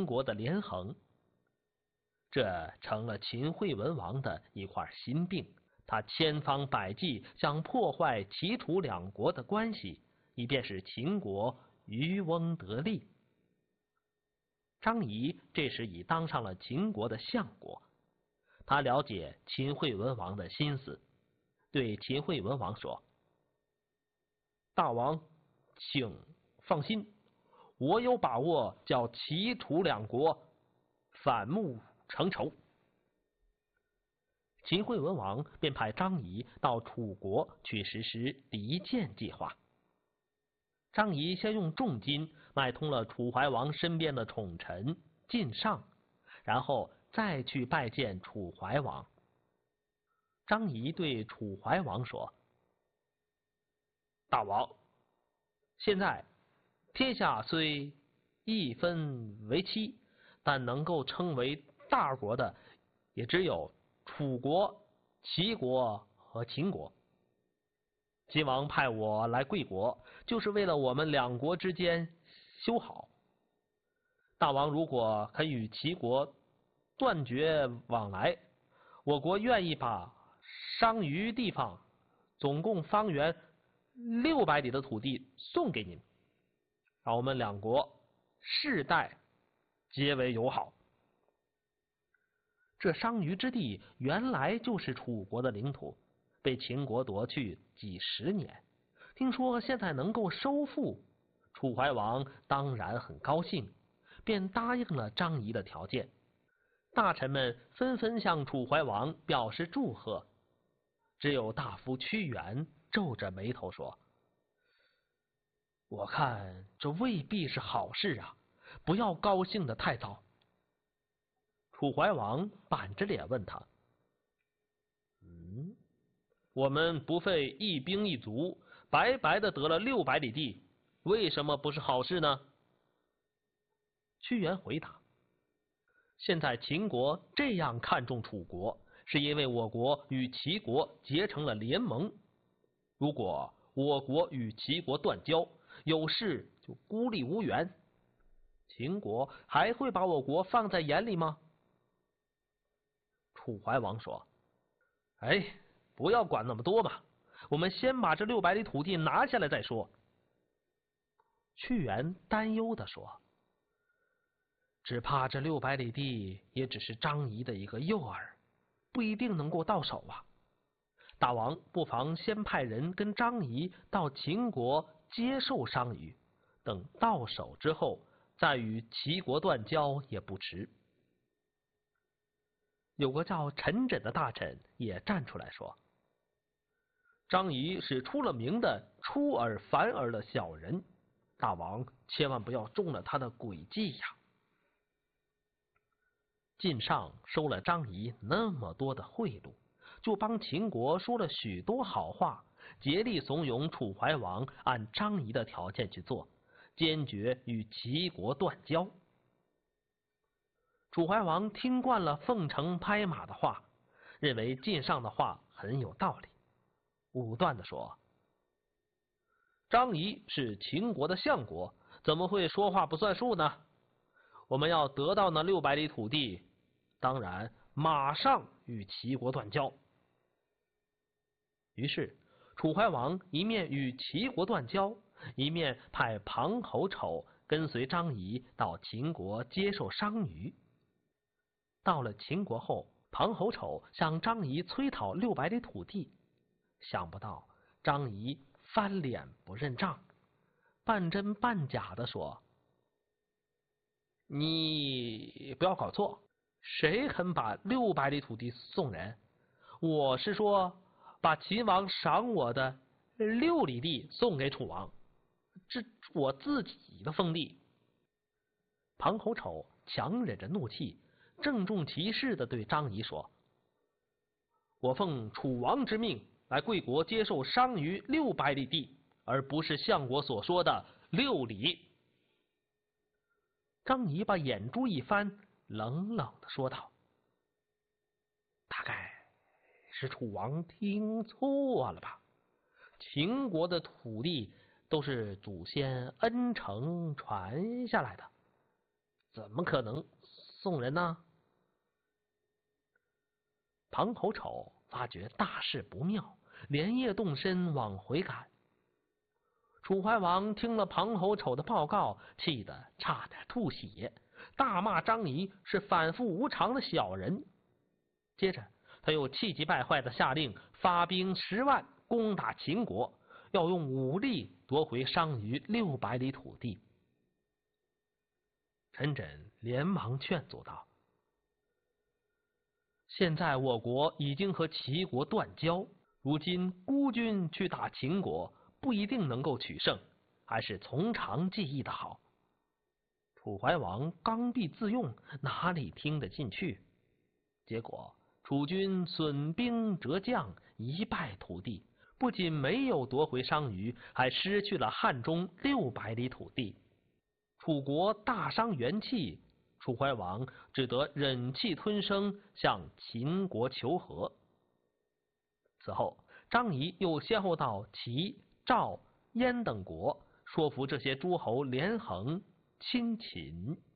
秦国的连横。这成了秦惠文王的一块心病，他千方百计想破坏齐楚两国的关系，以便使秦国渔翁得利。张仪这时已当上了秦国的相国，他了解秦惠文王的心思，对秦惠文王说：“大王，请放心，我有把握叫齐楚两国反目成仇。”秦惠文王便派张仪到楚国去实施离间计划。张仪先用重金买通了楚怀王身边的宠臣晋上，然后再去拜见楚怀王。张仪对楚怀王说：“大王，现在天下虽一分为七，但能够称为大国的也只有楚国、齐国和秦国。秦王派我来贵国，就是为了我们两国之间修好。大王如果肯与齐国断绝往来，我国愿意把商於地方总共方圆600里的土地送给您，让我们两国世代皆为友好。”这商於之地原来就是楚国的领土，被秦国夺去几十年，听说现在能够收复，楚怀王当然很高兴，便答应了张仪的条件。大臣们纷纷向楚怀王表示祝贺，只有大夫屈原皱着眉头说：“我看这未必是好事啊，不要高兴得太早。”楚怀王板着脸问他：“我们不费一兵一卒，白白的得了600里地，为什么不是好事呢？”屈原回答：“现在秦国这样看重楚国，是因为我国与齐国结成了联盟。如果我国与齐国断交，有事就孤立无援，秦国还会把我国放在眼里吗？”楚怀王说：“哎，不要管那么多嘛，我们先把这600里土地拿下来再说。”屈原担忧地说：“只怕这600里地也只是张仪的一个诱饵，不一定能够到手啊。大王不妨先派人跟张仪到秦国接受商於，等到手之后再与齐国断交也不迟。”有个叫陈轸的大臣也站出来说：“张仪是出了名的出尔反尔的小人，大王千万不要中了他的诡计呀。”晋上收了张仪那么多的贿赂，就帮秦国说了许多好话，竭力怂恿楚怀王按张仪的条件去做，坚决与齐国断交。楚怀王听惯了奉承拍马的话，认为晋上的话很有道理，武断地说：“张仪是秦国的相国，怎么会说话不算数呢？我们要得到那600里土地，当然马上与齐国断交。”于是楚怀王一面与齐国断交，一面派庞侯丑跟随张仪到秦国接受商於。到了秦国后，庞侯丑向张仪催讨600里土地，想不到张仪翻脸不认账，半真半假的说：“你不要搞错，谁肯把600里土地送人？我是说把秦王赏我的6里地送给楚王，这我自己的封地。”庞侯丑强忍着怒气，郑重其事地对张仪说：“我奉楚王之命来贵国接受商於600里地，而不是相国所说的6里。”张仪把眼珠一翻，冷冷地说道：“大概是楚王听错了吧？秦国的土地都是祖先恩承传下来的， 怎么可能送人呢？庞侯丑发觉大事不妙，连夜动身往回赶。楚怀王听了庞侯丑的报告，气得差点吐血，大骂张仪是反复无常的小人。接着他又气急败坏的下令发兵10万攻打秦国，要用武力夺回商於600里土地。陈轸连忙劝阻道：现在我国已经和齐国断交，如今孤军去打秦国，不一定能够取胜，还是从长计议的好。楚怀王刚愎自用，哪里听得进去？结果楚军损兵折将，一败涂地，不仅没有夺回商於，还失去了汉中600里土地。楚国大伤元气，楚怀王只得忍气吞声，向秦国求和。此后，张仪又先后到齐、赵、燕等国，说服这些诸侯连横亲秦。